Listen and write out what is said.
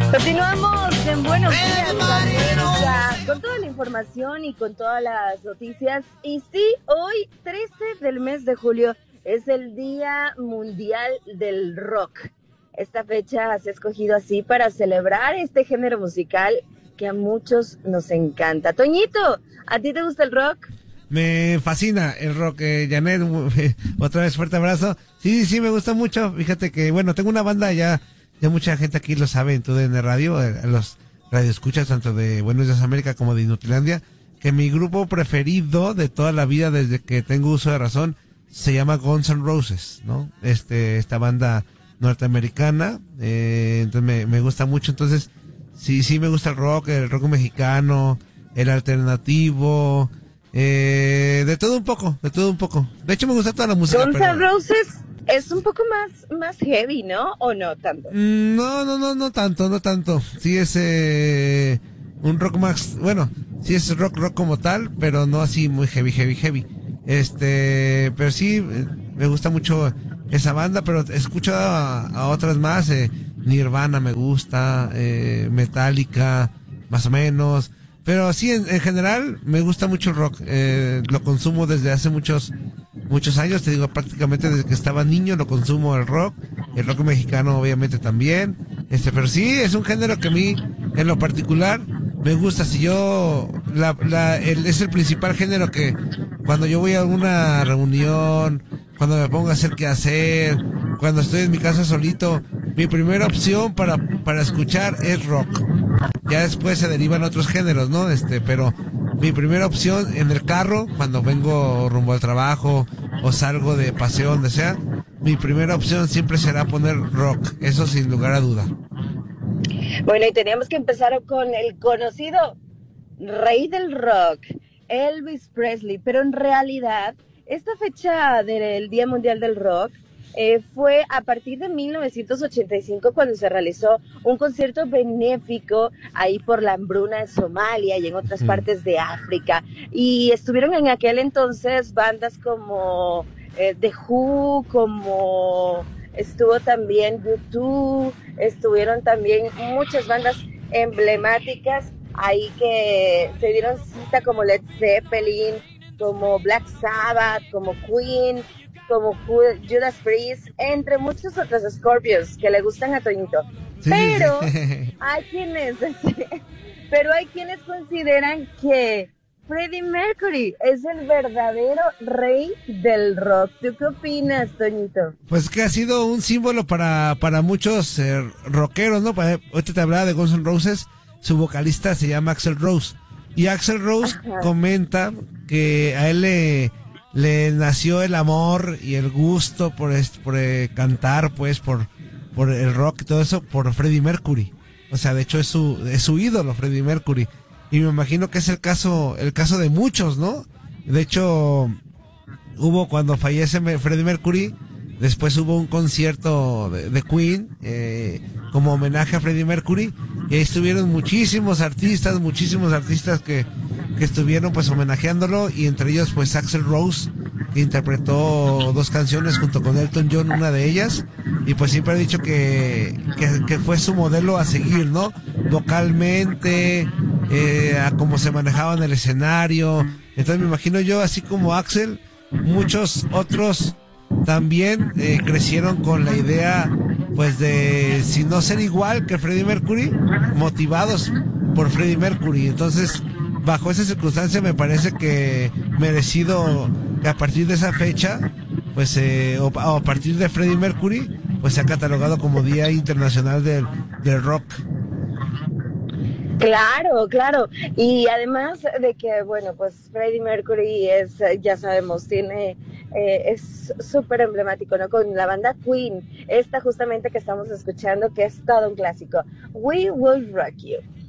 Continuamos en Buenos Días, América, con toda la información y con todas las noticias. Y sí, hoy, 13 del mes de julio, es el Día Mundial del Rock. Esta fecha se ha escogido así para celebrar este género musical que a muchos nos encanta. Toñito, ¿a ti te gusta el rock? Me fascina el rock, Janet, otra vez fuerte abrazo. Sí, me gusta mucho. Fíjate que, bueno, tengo una banda ya mucha gente aquí lo sabe en tu DN Radio, los radioescuchas tanto de Buenos Días América como de Inutilandia, que mi grupo preferido de toda la vida desde que tengo uso de razón se llama Guns N' Roses, ¿no? Esta banda norteamericana, entonces me gusta mucho. Entonces sí me gusta el rock mexicano, el alternativo, de todo un poco. De hecho me gusta toda la música. Guns N' Roses es un poco más heavy, ¿no? ¿O no tanto? No tanto. Sí es un rock más, bueno, sí es rock como tal, pero no así muy heavy. Pero sí me gusta mucho esa banda, pero escucho a otras más, Nirvana me gusta, Metallica, más o menos. Pero sí, en general, me gusta mucho el rock. Lo consumo desde hace muchos años, te digo, prácticamente desde que estaba niño lo consumo el rock mexicano obviamente también. Pero sí, es un género que a mí, en lo particular, me gusta. Si yo, es el principal género que cuando yo voy a alguna reunión, cuando me pongo a hacer qué hacer, cuando estoy en mi casa solito, mi primera opción para escuchar es rock. Ya después se derivan otros géneros, ¿no? Pero mi primera opción en el carro, cuando vengo rumbo al trabajo o salgo de paseo, donde sea, mi primera opción siempre será poner rock, eso sin lugar a duda. Bueno, y teníamos que empezar con el conocido rey del rock, Elvis Presley, pero en realidad esta fecha del Día Mundial del Rock fue a partir de 1985 cuando se realizó un concierto benéfico ahí por la hambruna de Somalia y en otras partes de África, y estuvieron en aquel entonces bandas como The Who, como estuvo también U2, estuvieron también muchas bandas emblemáticas ahí que se dieron cita, como Led Zeppelin, como Black Sabbath, como Queen, como Judas Priest, entre muchos otros, Scorpions, que le gustan a Toñito. Sí. Pero hay quienes consideran que Freddie Mercury es el verdadero rey del rock. ¿Tú qué opinas, Toñito? Pues que ha sido un símbolo para muchos rockeros, ¿no? Ahorita te hablaba de Guns N' Roses, su vocalista se llama Axl Rose. Y Axl Rose comenta que a él le nació el amor y el gusto por cantar, pues, por el rock y todo eso, por Freddie Mercury. O sea, de hecho es su ídolo, Freddie Mercury. Y me imagino que es el caso de muchos, ¿no? De hecho, cuando fallece Freddie Mercury, después hubo un concierto de Queen, como homenaje a Freddie Mercury, y ahí estuvieron muchísimos artistas que estuvieron pues homenajeándolo, y entre ellos pues Axl Rose, que interpretó 2 canciones junto con Elton John, una de ellas, y pues siempre ha dicho que fue su modelo a seguir, ¿no? Vocalmente, a cómo se manejaba en el escenario. Entonces me imagino yo, así como Axl, muchos otros también crecieron con la idea pues de, si no ser igual que Freddie Mercury, motivados por Freddie Mercury. Entonces, bajo esa circunstancia me parece que merecido que a partir de esa fecha, pues o a partir de Freddie Mercury, pues se ha catalogado como Día Internacional del Rock. Claro. Y además de que, bueno, pues Freddie Mercury es, ya sabemos, es súper emblemático, ¿no? Con la banda Queen, esta justamente que estamos escuchando, que es todo un clásico, We Will Rock You.